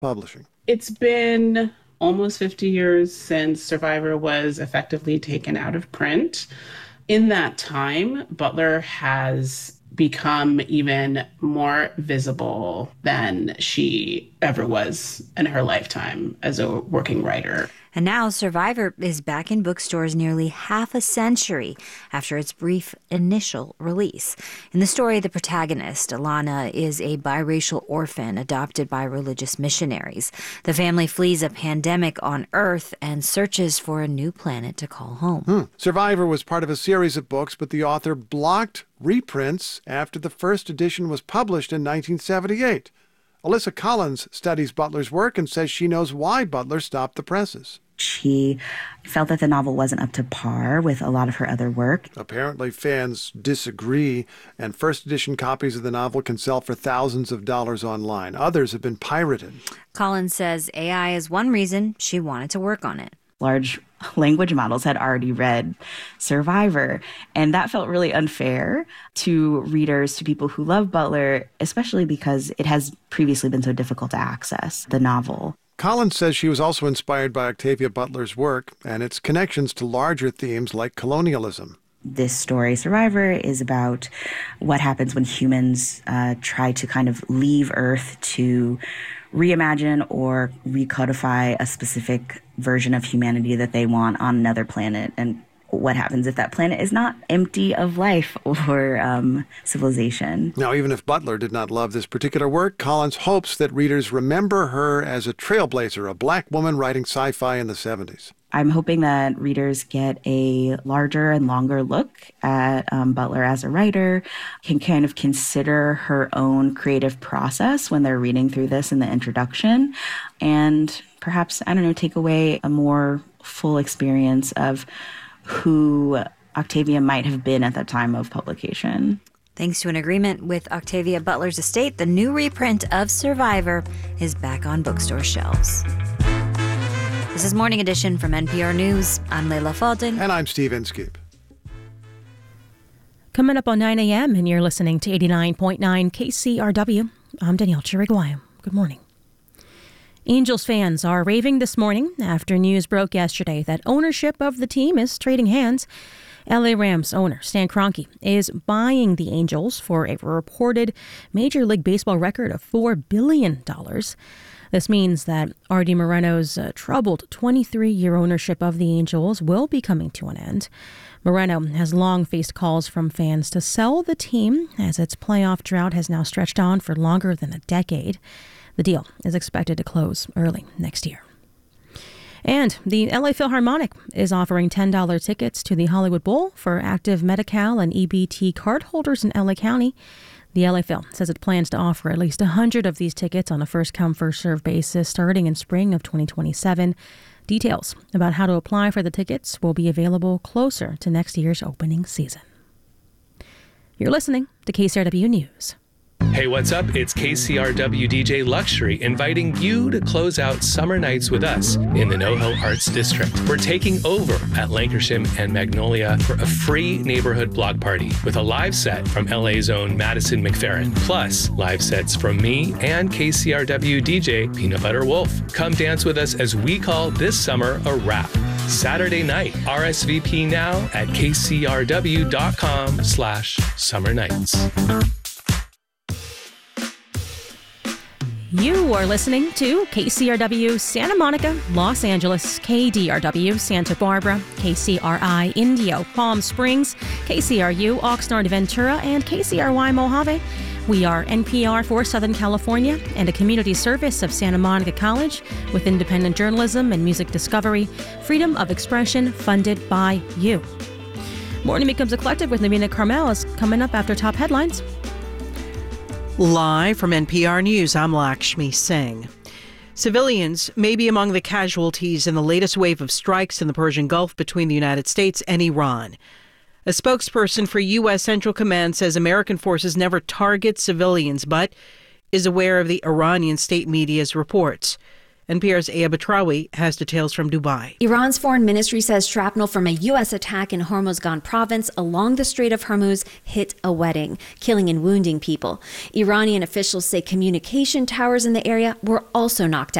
publishing? It's been almost 50 years since Survivor was effectively taken out of print. In that time, Butler has become even more visible than she ever was in her lifetime as a working writer. And now Survivor is back in bookstores nearly half a century after its brief initial release. In the story, the protagonist, Alana, is a biracial orphan adopted by religious missionaries. The family flees a pandemic on Earth and searches for a new planet to call home. Survivor was part of a series of books, but the author blocked reprints after the first edition was published in 1978. Alyssa Collins studies Butler's work and says she knows why Butler stopped the presses. She felt that the novel wasn't up to par with a lot of her other work. Apparently fans disagree, and first edition copies of the novel can sell for thousands of dollars online. Others have been pirated. Collins says AI is one reason she wanted to work on it. Large language models had already read Survivor, and that felt really unfair to readers, to people who love Butler, especially because it has previously been so difficult to access the novel. Collins says she was also inspired by Octavia Butler's work and its connections to larger themes like colonialism. This story, Survivor, is about what happens when humans try to kind of leave Earth to reimagine or recodify a specific version of humanity that they want on another planet, and what happens if that planet is not empty of life or civilization. Now, even if Butler did not love this particular work, Collins hopes that readers remember her as a trailblazer, a black woman writing sci-fi in the 70s. I'm hoping that readers get a larger and longer look at Butler as a writer, can kind of consider her own creative process when they're reading through this in the introduction, and perhaps, take away a more full experience of who Octavia might have been at the time of publication. Thanks to an agreement with Octavia Butler's estate, the new reprint of Survivor is back on bookstore shelves. This is Morning Edition from NPR News. I'm Leila Fadel. And I'm Steve Inskeep. Coming up on 9 a.m., and you're listening to 89.9 KCRW. I'm Danielle Chiriguayo. Good morning. Angels fans are raving this morning after news broke yesterday that ownership of the team is trading hands. LA Rams owner Stan Kroenke is buying the Angels for a reported Major League Baseball record of $4 billion. This means that R.D. Moreno's troubled 23-year ownership of the Angels will be coming to an end. Moreno has long faced calls from fans to sell the team, as its playoff drought has now stretched on for longer than a decade. The deal is expected to close early next year. And the LA Philharmonic is offering $10 tickets to the Hollywood Bowl for active Medi-Cal and EBT card holders in LA County. The LA Phil says it plans to offer at least 100 of these tickets on a first-come, first-served basis starting in spring of 2027. Details about how to apply for the tickets will be available closer to next year's opening season. You're listening to KCRW News. Hey, what's up? It's KCRW DJ Luxury inviting you to close out summer nights with us in the NoHo Arts District. We're taking over at Lankershim and Magnolia for a free neighborhood block party with a live set from LA's own Madison McFerrin, plus live sets from me and KCRW DJ Peanut Butter Wolf. Come dance with us as we call this summer a wrap. Saturday night. RSVP now at kcrw.com/summer nights. You are listening to KCRW Santa Monica, Los Angeles, KDRW Santa Barbara, KCRI Indio, Palm Springs, KCRU Oxnard Ventura, and KCRY Mojave. We are NPR for Southern California and a community service of Santa Monica College with independent journalism and music discovery, freedom of expression funded by you. Morning Becomes a Collective with Navina Carmel is coming up after top headlines. Live from NPR News, I'm Lakshmi Singh. Civilians may be among the casualties in the latest wave of strikes in the Persian Gulf between the United States and Iran. A spokesperson for U.S. Central Command says American forces never target civilians, but is aware of the Iranian state media's reports. NPR's Aya Batrawi has details from Dubai. Iran's foreign ministry says shrapnel from a U.S. attack in Hormozgan province along the Strait of Hormuz hit a wedding, killing and wounding people. Iranian officials say communication towers in the area were also knocked out.